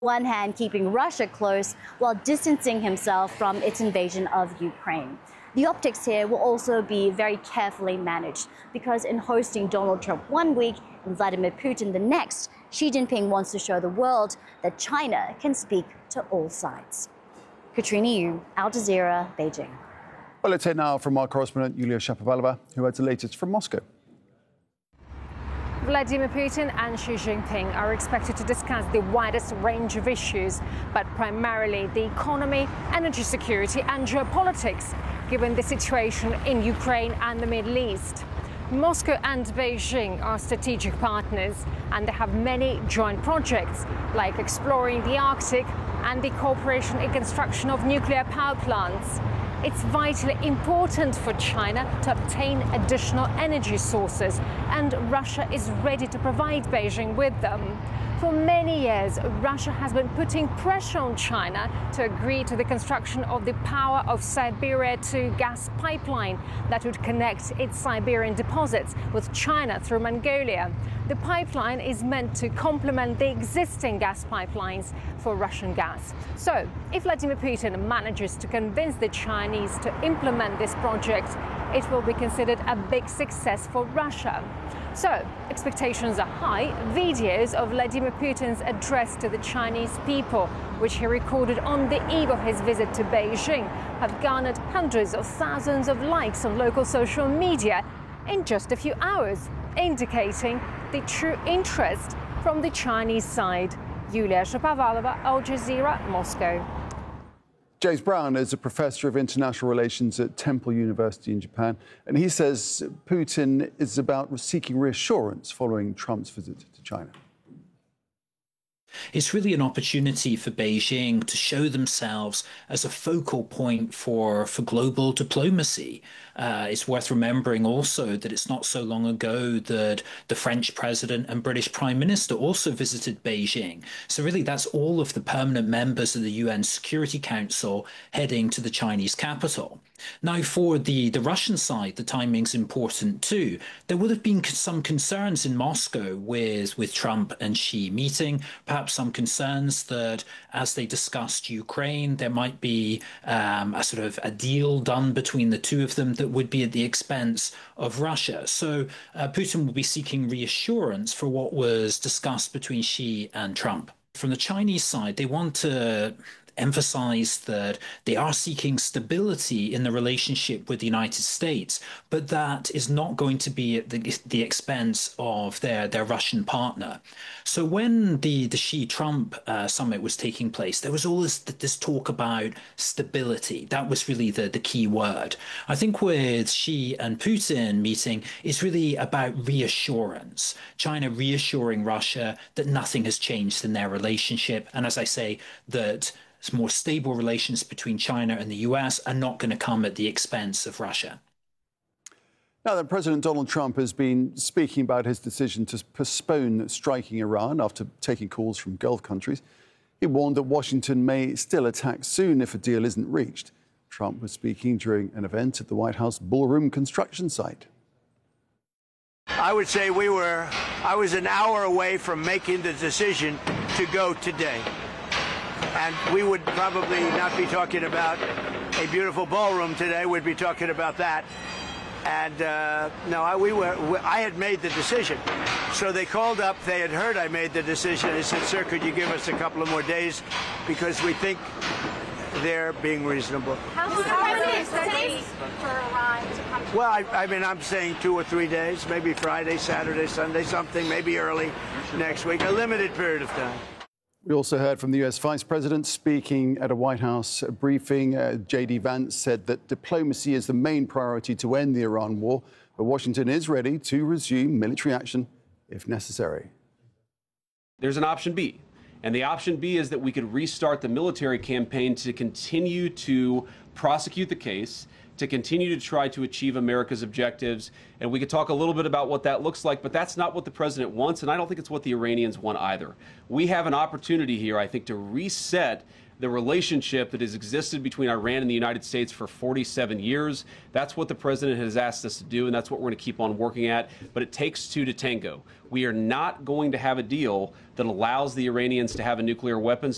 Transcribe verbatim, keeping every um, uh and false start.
One hand keeping Russia close while distancing himself from its invasion of Ukraine. The optics here will also be very carefully managed because in hosting Donald Trump one week and Vladimir Putin the next, Xi Jinping wants to show the world that China can speak to all sides. Katrina Yu, Al Jazeera, Beijing. Well, let's hear now from our correspondent Yulia Shapovalova, who has the latest from Moscow. Vladimir Putin and Xi Jinping are expected to discuss the widest range of issues, but primarily the economy, energy security and geopolitics, given the situation in Ukraine and the Middle East. Moscow and Beijing are strategic partners, and they have many joint projects, like exploring the Arctic and the cooperation in construction of nuclear power plants. It's vitally important for China to obtain additional energy sources, and Russia is ready to provide Beijing with them. For many years, Russia has been putting pressure on China to agree to the construction of the Power of Siberia two gas pipeline that would connect its Siberian deposits with China through Mongolia. The pipeline is meant to complement the existing gas pipelines for Russian gas. So, if Vladimir Putin manages to convince the Chinese to implement this project, it will be considered a big success for Russia. So, expectations are high. Videos of Vladimir Putin's address to the Chinese people, which he recorded on the eve of his visit to Beijing, have garnered hundreds of thousands of likes on local social media in just a few hours, indicating the true interest from the Chinese side. Yulia Shapovalova, Al Jazeera, Moscow. James Brown is a professor of international relations at Temple University in Japan, and he says Putin is about seeking reassurance following Trump's visit to China. It's really an opportunity for Beijing to show themselves as a focal point for, for global diplomacy. Uh, it's worth remembering also that it's not so long ago that the French president and British prime minister also visited Beijing. So really that's all of the permanent members of the U N Security Council heading to the Chinese capital. Now, for the, the Russian side, the timing's important too. There would have been some concerns in Moscow with, with Trump and Xi meeting, perhaps some concerns that as they discussed Ukraine, there might be um, a sort of a deal done between the two of them that would be at the expense of Russia. So uh, Putin will be seeking reassurance for what was discussed between Xi and Trump. From the Chinese side, they want to emphasize that they are seeking stability in the relationship with the United States, but that is not going to be at the, the expense of their, their Russian partner. So when the, the Xi-Trump uh, summit was taking place, there was always this talk about stability. That was really the, the key word. I think with Xi and Putin meeting, it's really about reassurance. China reassuring Russia that nothing has changed in their relationship. And as I say, that more stable relations between China and the U S are not going to come at the expense of Russia. Now then, President Donald Trump has been speaking about his decision to postpone striking Iran after taking calls from Gulf countries. He warned that Washington may still attack soon if a deal isn't reached. Trump was speaking during an event at the White House ballroom construction site. I would say we were, I was an hour away from making the decision to go today. And we would probably not be talking about a beautiful ballroom today. We'd be talking about that. And uh, no, I, we were. We, I had made the decision. So they called up. They had heard I made the decision. They said, "Sir, could you give us a couple of more days because we think they're being reasonable." How long is it takes for Iran to come to? Well, I, I mean, I'm saying two or three days, maybe Friday, Saturday, Sunday, something, maybe early next week, a limited period of time. We also heard from the U S Vice President speaking at a White House briefing. Uh, J D Vance said that diplomacy is the main priority to end the Iran war, but Washington is ready to resume military action if necessary. There's an option B, and the option B is that we could restart the military campaign to continue to prosecute the case, to continue to try to achieve America's objectives. And we could talk a little bit about what that looks like, but that's not what the president wants, and I don't think it's what the Iranians want either. We have an opportunity here, I think, to reset the relationship that has existed between Iran and the United States for forty-seven years. That's what the president has asked us to do, and that's what we're going to keep on working at. But it takes two to tango. We are not going to have a deal that allows the Iranians to have a nuclear weapon.